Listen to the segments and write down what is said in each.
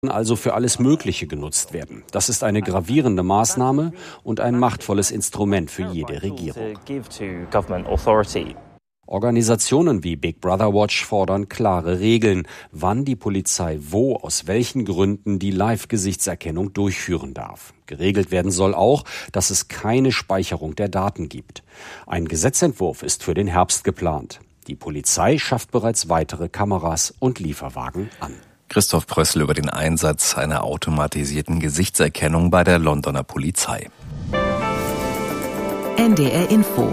also für alles Mögliche genutzt werden. Das ist eine gravierende Maßnahme und ein machtvolles Instrument für jede Regierung. Organisationen wie Big Brother Watch fordern klare Regeln, wann die Polizei wo, aus welchen Gründen die Live-Gesichtserkennung durchführen darf. Geregelt werden soll auch, dass es keine Speicherung der Daten gibt. Ein Gesetzentwurf ist für den Herbst geplant. Die Polizei schafft bereits weitere Kameras und Lieferwagen an. Christoph Prössl über den Einsatz einer automatisierten Gesichtserkennung bei der Londoner Polizei. NDR Info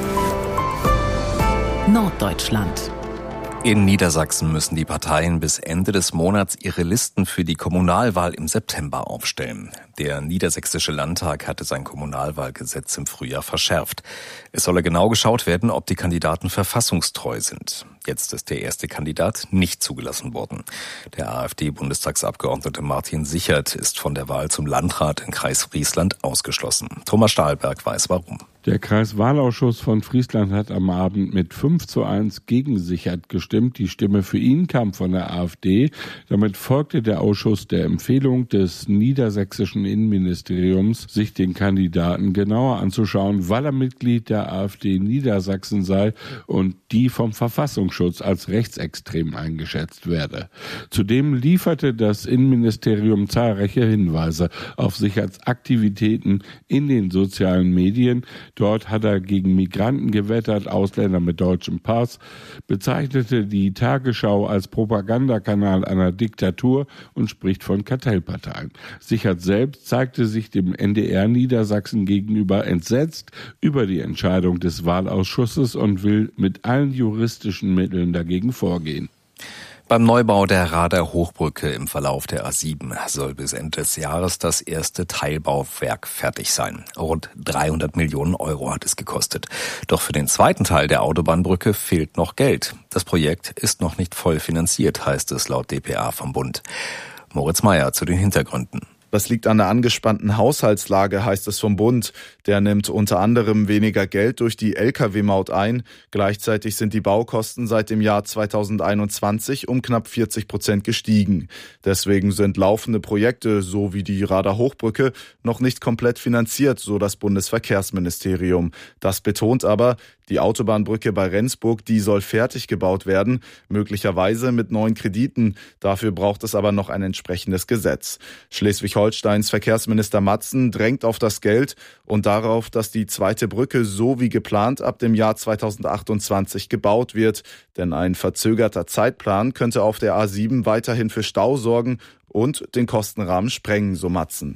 Norddeutschland. In Niedersachsen müssen die Parteien bis Ende des Monats ihre Listen für die Kommunalwahl im September aufstellen. Der Niedersächsische Landtag hatte sein Kommunalwahlgesetz im Frühjahr verschärft. Es solle genau geschaut werden, ob die Kandidaten verfassungstreu sind. Jetzt ist der erste Kandidat nicht zugelassen worden. Der AfD-Bundestagsabgeordnete Martin Sichert ist von der Wahl zum Landrat im Kreis Friesland ausgeschlossen. Thomas Stahlberg weiß warum. Der Kreiswahlausschuss von Friesland hat am Abend mit 5:1 gegen Sichert gestimmt. Die Stimme für ihn kam von der AfD. Damit folgte der Ausschuss der Empfehlung des niedersächsischen Innenministeriums, sich den Kandidaten genauer anzuschauen, weil er Mitglied der AfD Niedersachsen sei und die vom Verfassungsschutz als rechtsextrem eingeschätzt werde. Zudem lieferte das Innenministerium zahlreiche Hinweise auf Sicherts Aktivitäten in den sozialen Medien. Dort hat er gegen Migranten gewettert, Ausländer mit deutschem Pass, bezeichnete die Tagesschau als Propagandakanal einer Diktatur und spricht von Kartellparteien. Sichert selbst zeigte sich dem NDR Niedersachsen gegenüber entsetzt über die Entscheidung des Wahlausschusses und will mit allen juristischen Mitteln dagegen vorgehen. Beim Neubau der Rader Hochbrücke im Verlauf der A7 soll bis Ende des Jahres das erste Teilbauwerk fertig sein. Rund 300 Millionen Euro hat es gekostet. Doch für den zweiten Teil der Autobahnbrücke fehlt noch Geld. Das Projekt ist noch nicht voll finanziert, heißt es laut dpa vom Bund. Moritz Meyer zu den Hintergründen. Das liegt an der angespannten Haushaltslage, heißt es vom Bund. Der nimmt unter anderem weniger Geld durch die Lkw-Maut ein. Gleichzeitig sind die Baukosten seit dem Jahr 2021 um knapp 40% gestiegen. Deswegen sind laufende Projekte, so wie die Rader Hochbrücke, noch nicht komplett finanziert, so das Bundesverkehrsministerium. Das betont aber, die Autobahnbrücke bei Rendsburg, die soll fertig gebaut werden, möglicherweise mit neuen Krediten. Dafür braucht es aber noch ein entsprechendes Gesetz. Schleswig-Holsteins Verkehrsminister Matzen drängt auf das Geld und darauf, dass die zweite Brücke so wie geplant ab dem Jahr 2028 gebaut wird. Denn ein verzögerter Zeitplan könnte auf der A7 weiterhin für Stau sorgen und den Kostenrahmen sprengen, so Matzen.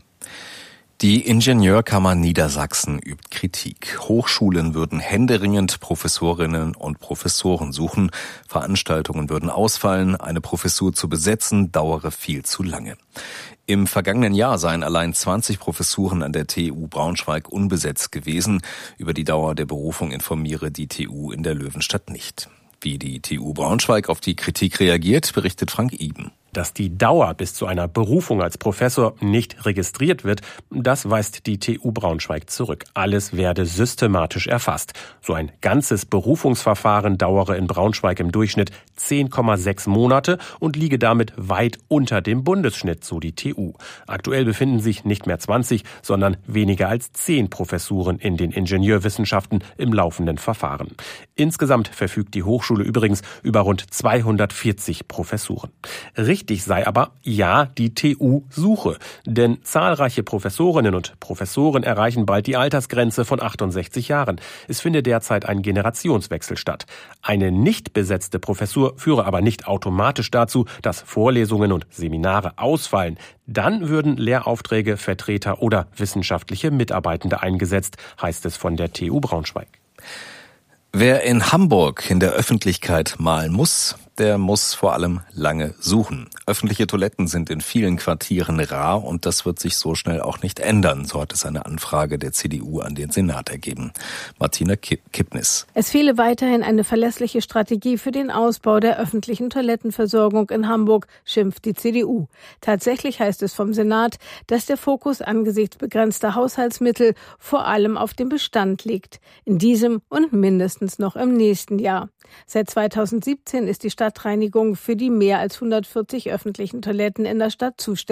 Die Ingenieurkammer Niedersachsen übt Kritik. Hochschulen würden händeringend Professorinnen und Professoren suchen. Veranstaltungen würden ausfallen. Eine Professur zu besetzen dauere viel zu lange. Im vergangenen Jahr seien allein 20 Professuren an der TU Braunschweig unbesetzt gewesen. Über die Dauer der Berufung informiere die TU in der Löwenstadt nicht. Wie die TU Braunschweig auf die Kritik reagiert, berichtet Frank Iben. Dass die Dauer bis zu einer Berufung als Professor nicht registriert wird, das weist die TU Braunschweig zurück. Alles werde systematisch erfasst. So ein ganzes Berufungsverfahren dauere in Braunschweig im Durchschnitt 10,6 Monate und liege damit weit unter dem Bundesschnitt, so die TU. Aktuell befinden sich nicht mehr 20, sondern weniger als 10 Professuren in den Ingenieurwissenschaften im laufenden Verfahren. Insgesamt verfügt die Hochschule übrigens über rund 240 Professuren. Richtig sei aber, ja, die TU suche. Denn zahlreiche Professorinnen und Professoren erreichen bald die Altersgrenze von 68 Jahren. Es finde derzeit ein Generationswechsel statt. Eine nicht besetzte Professur führe aber nicht automatisch dazu, dass Vorlesungen und Seminare ausfallen. Dann würden Lehraufträge, Vertreter oder wissenschaftliche Mitarbeitende eingesetzt, heißt es von der TU Braunschweig. Wer in Hamburg in der Öffentlichkeit malen muss, der muss vor allem lange suchen. Öffentliche Toiletten sind in vielen Quartieren rar und das wird sich so schnell auch nicht ändern, so hat es eine Anfrage der CDU an den Senat ergeben. Martina Kipnis. Es fehle weiterhin eine verlässliche Strategie für den Ausbau der öffentlichen Toilettenversorgung in Hamburg, schimpft die CDU. Tatsächlich heißt es vom Senat, dass der Fokus angesichts begrenzter Haushaltsmittel vor allem auf dem Bestand liegt. In diesem und mindestens noch im nächsten Jahr. Seit 2017 ist die Stadtreinigung für die mehr als 140 öffentlichen Toiletten in der Stadt zuständig.